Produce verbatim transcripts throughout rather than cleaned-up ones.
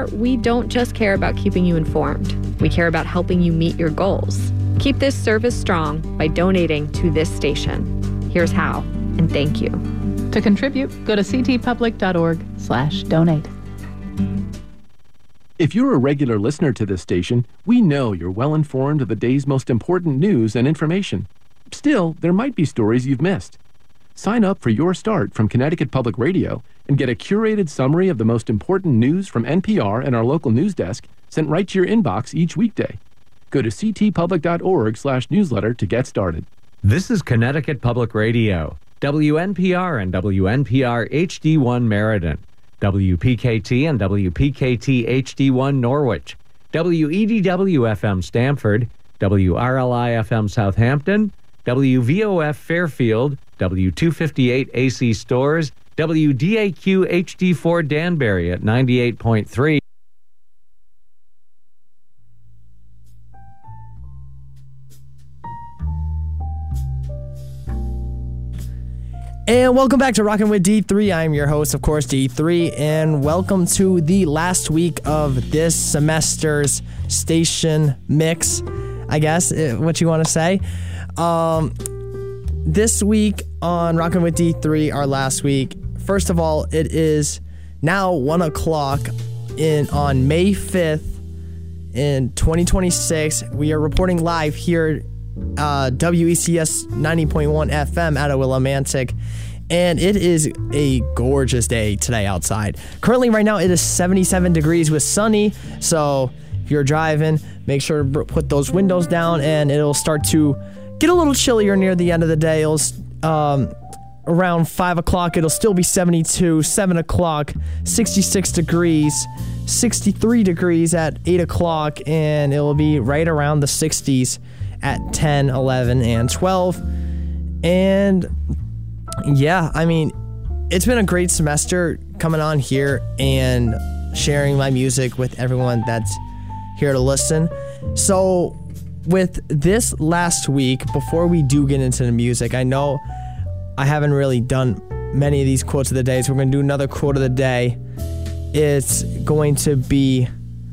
R, we don't just care about keeping you informed. We care about helping you meet your goals. Keep this service strong by donating to this station. Here's how, and thank you. To contribute, go to ctpublic.org slash donate. If you're a regular listener to this station, we know you're well informed of the day's most important news and information. Still, there might be stories you've missed. Sign up for Your Start from Connecticut Public Radio and get a curated summary of the most important news from N P R and our local news desk sent right to your inbox each weekday. Go to ctpublic.org slash newsletter to get started. This is Connecticut Public Radio, W N P R and W N P R H D one Meriden, W P K T and W P K T H D one Norwich, W E D W F M Stamford, W R L I F M Southampton, W V O F Fairfield, W two fifty-eight A C Stores, W D A Q H D four Danbury at ninety-eight point three. And welcome back to Rockin' with D three. I'm your host, of course, D three, and welcome to the last week of this semester's station mix, I guess, what you want to say. Um, this week on Rockin' with D three, our last week, first of all, it is now one o'clock in on May fifth in twenty twenty-six. We are reporting live here Uh, W E C S ninety point one F M out of Willimantic, and it is a gorgeous day today outside. Currently right now it is seventy-seven degrees with sunny, so if you're driving, make sure to put those windows down, and it'll start to get a little chillier near the end of the day. It'll um, around five o'clock it'll still be seventy-two, seven o'clock sixty-six degrees, sixty-three degrees at eight o'clock, and it will be right around the sixties at ten, eleven, and twelve. And yeah, I mean, it's been a great semester coming on here and sharing my music with everyone that's here to listen. So with this last week, before we do get into the music, I know I haven't really done many of these quotes of the day, so we're going to do another quote of the day. It's going to be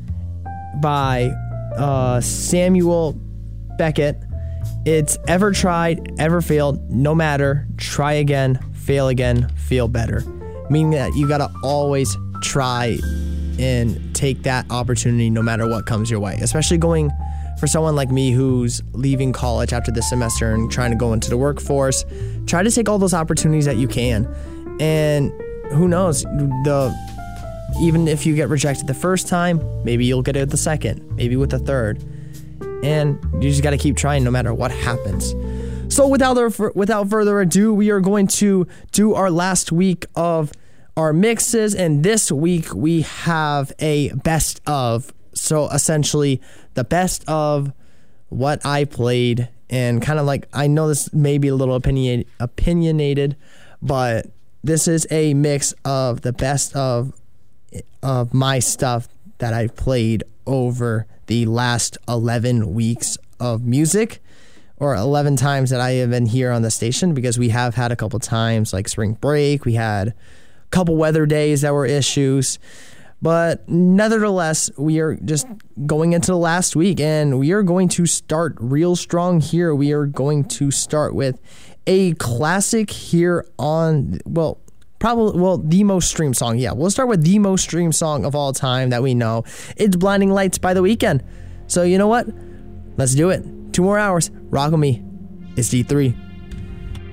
by uh, Samuel Beckett. It's ever tried, ever failed, no matter, try again, fail again, feel better. Meaning that you gotta always try and take that opportunity no matter what comes your way. Especially going for someone like me who's leaving college after this semester and trying to go into the workforce. Try to take all those opportunities that you can. And who knows, the even if you get rejected the first time, maybe you'll get it the second, maybe with the third. And you just got to keep trying no matter what happens. So without without further ado, we are going to do our last week of our mixes. And this week we have a best of. So essentially the best of what I played. And kind of like, I know this may be a little opinion, opinionated, but this is a mix of the best of, of my stuff that I've played over the last eleven weeks of music, or eleven times that I have been here on the station, because we have had a couple times like spring break, we had a couple weather days that were issues, but nevertheless, we are just going into the last week, and we are going to start real strong here. We are going to start with a classic here on, well, Probably, well, the most streamed song. Yeah, we'll start with the most streamed song of all time that we know. It's Blinding Lights by The Weeknd. So you know what? Let's do it. Two more hours. Rock with me. It's D three.